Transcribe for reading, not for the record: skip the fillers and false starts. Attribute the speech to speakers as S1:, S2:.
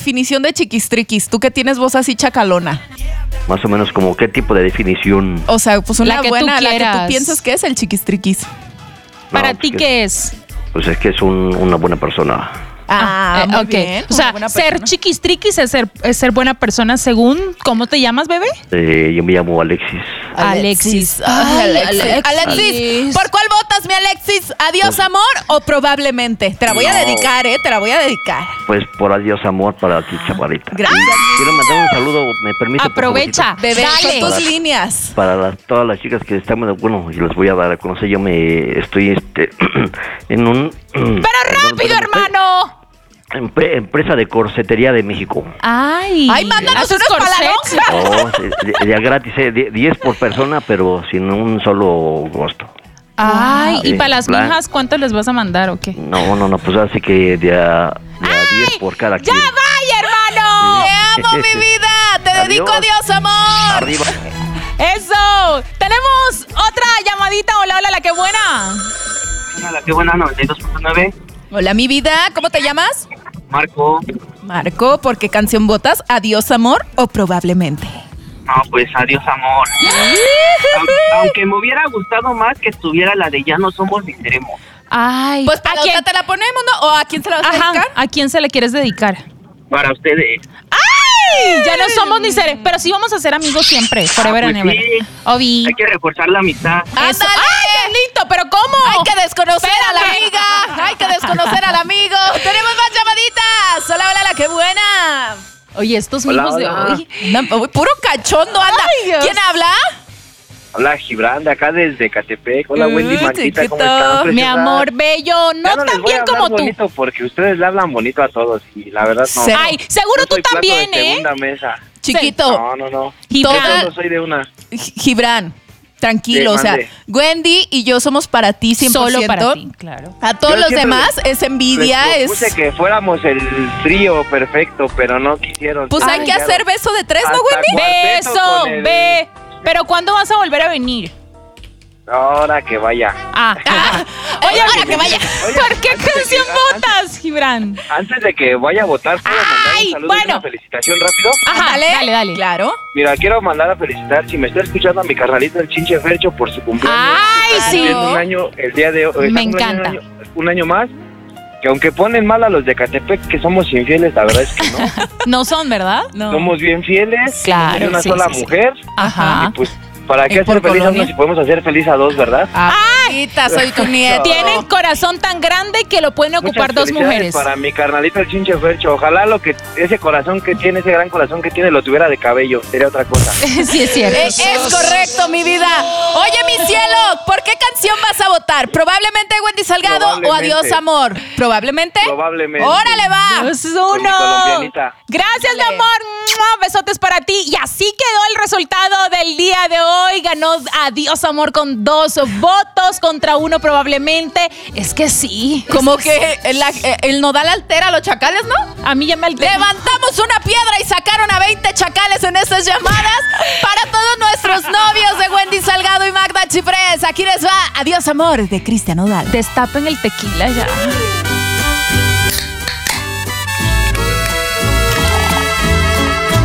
S1: definición de chiquistriquis. Tú que tienes voz así chacalona.
S2: Más o menos como qué tipo de definición.
S1: O sea, pues una
S3: La que
S1: buena,
S3: tú
S1: la que
S3: quieras.
S1: tú piensas que es el chiquistriquis.
S3: ¿Para
S2: No,
S3: ti
S2: pues
S3: qué es?
S2: Pues es que es una buena persona.
S1: Muy
S3: ok.
S1: bien.
S3: O sea,
S1: una buena
S3: ser
S1: persona.
S3: chiquistriquis es ser buena persona según ¿cómo te llamas, bebé?
S2: Yo me llamo Alexis.
S3: Alexis.
S1: Ay,
S3: Ay,
S1: Alexis. ¿Por cuál votas, mi Alexis? ¿Adiós, amor o probablemente? Te la voy a
S2: No.
S1: dedicar, te la voy a dedicar.
S2: Pues por adiós amor para ti, chaparrita.
S1: Gracias.
S2: Y quiero mandar un saludo, me permite. por
S3: Aprovecha.
S2: favorcito,
S1: Bebé,
S3: Dale.
S1: son tus líneas.
S2: para todas las chicas que estamos, bueno, y les voy a dar a conocer. Yo me estoy en un.
S3: Pero rápido, hermano.
S2: Empresa de corsetería de México.
S3: Ay.
S1: Ay, mándanos
S3: ¿haces
S1: unos para la
S3: corsets?
S1: lonja.
S2: Oh, de gratis, 10 por persona, pero sin un solo costo.
S3: Ay, ¿y
S2: Sí,
S3: para las
S2: plan.
S3: mijas cuánto les vas a mandar o qué?
S2: No, pues así que de a 10 por cada
S3: ¡Ya
S2: quien.
S3: vaya, hermano!
S1: Te amo, mi vida. Te dedico adiós, amor.
S2: Arriba.
S3: ¡Eso! Tenemos otra llamadita. Hola, hola, la que buena.
S4: Hola, qué buena, 92.9.
S1: Hola, mi vida. ¿Cómo te llamas?
S4: Marco.
S1: Marco, ¿por qué canción votas? ¿Adiós, amor o probablemente?
S4: No, pues adiós, amor. Aunque me hubiera gustado más que estuviera la de Ya no somos ni seremos.
S3: Ay.
S1: Pues para
S3: ¿a quién?
S1: te la ponemos, ¿no? ¿O a quién se la vas a
S3: Ajá,
S1: dedicar?
S3: ¿a quién se le quieres dedicar?
S4: Para ustedes.
S3: ¡Ay! Ya no somos ni seres, pero sí vamos a ser amigos siempre, forever
S4: pues
S3: and ever.
S4: sí.
S3: Obi.
S4: Hay que reforzar la amistad.
S3: Eso.
S1: ¡Ándale!
S3: ¡Ay, qué lindo! ¿Pero cómo?
S1: Hay que desconocer a la
S3: Espérame.
S1: amiga. Hay que desconocer al amigo. Tenemos más llamaditas. Hola, hola, la que buena.
S3: Oye, estos
S4: Hola,
S3: mijos de
S4: hola.
S3: hoy.
S1: Puro cachondo anda.
S3: Ay, Dios.
S1: ¿Quién habla?
S4: Hola, Gibran, de acá desde Catepec. Hola,
S1: Uy,
S4: Wendy, Marquita, ¿cómo
S1: chiquito.
S4: están?
S3: Mi
S4: Preciosa.
S3: amor bello,
S4: Ya
S3: no
S4: les
S3: tan
S4: voy a
S3: bien
S4: hablar
S3: como tú.
S4: bonito porque ustedes le hablan bonito a todos y la verdad no.
S1: Sí.
S3: Ay, seguro
S4: Yo
S3: tú
S4: soy plato
S3: también,
S4: de
S3: ¿eh?
S4: segunda mesa.
S1: Chiquito.
S4: No.
S3: Gibran.
S4: Yo soy de una.
S1: Gibran, tranquilo.
S4: Sí,
S1: o sea,
S4: mande.
S1: Wendy y yo somos para ti 100%.
S3: Solo para ti, claro.
S1: A todos
S4: Yo
S1: los
S4: siempre
S1: demás es envidia,
S4: Les
S1: es...
S4: propuse que fuéramos el trío perfecto, pero no quisieron.
S1: Pues hay que hacer beso de tres, ¿no,
S4: Hasta
S1: Wendy?
S4: cuarteto
S3: Beso,
S4: con el-
S3: ve. Pero ¿cuándo vas a volver a venir?
S4: Ahora que vaya.
S1: Oye, ahora que vaya.
S4: Oye,
S3: ¿Por qué
S4: antes de que-
S3: canción votas, Gibran?
S4: Antes de que vaya a votar, ¿puedo mandar
S3: Ay,
S4: un saludo y
S3: bueno.
S4: una felicitación rápido?
S3: Ajá,
S1: Ándale.
S3: dale.
S1: Claro.
S4: Mira, quiero mandar a felicitar, si me está escuchando, a mi carnalito el Chinche Fercho por su cumpleaños.
S3: Ay,
S4: Está
S3: sí.
S4: cumpliendo un año el día de hoy.
S3: Me
S4: Está
S3: encanta.
S4: Un año más. Que aunque ponen mal a los de Catepec, que somos infieles, la verdad es que no.
S3: No son, ¿verdad?
S1: No.
S4: Somos bien fieles.
S3: Claro,
S4: Somos una
S3: sí,
S4: sola
S3: sí, sí.
S4: mujer.
S3: Ajá.
S4: Y pues, ¿para qué
S1: ¿Y por
S4: hacer feliz a
S1: colonia?
S4: uno si podemos hacer feliz a dos, verdad?
S1: Amiguita, soy tu nieto.
S3: Tienen corazón tan grande que lo pueden ocupar
S4: Muchas
S3: dos
S4: felicidades
S3: mujeres.
S4: Para mi carnalito el Chinche Fercho. Ojalá ese corazón que tiene, ese gran corazón que tiene, lo tuviera de cabello. Sería otra cosa.
S3: Sí, es cierto.
S1: Es correcto, mi vida. Oye, mi cielo, ¿por qué canción vas a votar? ¿Probablemente Wendy Salgado o
S4: Probablemente.
S1: Adiós, amor? ¿Probablemente?
S4: Probablemente.
S1: ¡Órale, va!
S3: Dos,
S4: Con mi
S3: uno.
S4: colombianita.
S3: Gracias, mi
S1: Dale.
S3: amor. ¡Mua! Besotes para ti. Y así quedó el resultado del día de hoy. Ganó Adiós, amor, con 2 votos contra 1 probablemente. Es que sí.
S1: Como que el nodal altera a los chacales, ¿no?
S3: A mí ya me altera.
S1: Levantamos una piedra y sacaron a 20 chacales en estas llamadas. Para todos nuestros novios de Wendy Salgado y Magda Chiprés, aquí les va Adiós, amor, de Cristian Nodal.
S3: Destapen el tequila ya.